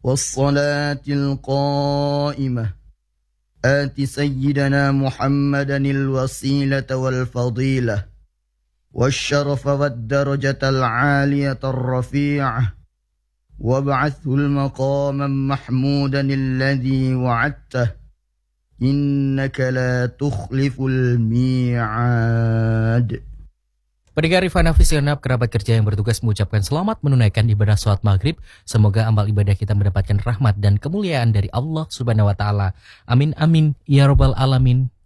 والصلاة القائمة آت سيدنا محمدا الوسيلة والفضيلة والشرف والدرجة العالية الرفيعة وابعثه المقاما محمودا الذي وعدته إنك لا تخلف الميعاد. Pendengar Rifana Visionap, kerabat kerja yang bertugas mengucapkan selamat menunaikan ibadah sholat maghrib. Semoga amal ibadah kita mendapatkan rahmat dan kemuliaan dari Allah Subhanahu wa Ta'ala. Amin amin ya robbal alamin.